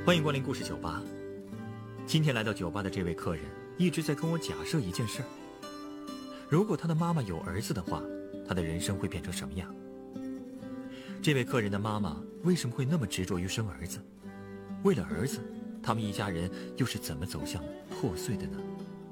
欢迎光临故事酒吧。今天来到酒吧的这位客人一直在跟我假设一件事儿：如果他的妈妈有儿子的话，他的人生会变成什么样？这位客人的妈妈为什么会那么执着于生儿子？为了儿子，他们一家人又是怎么走向破碎的呢？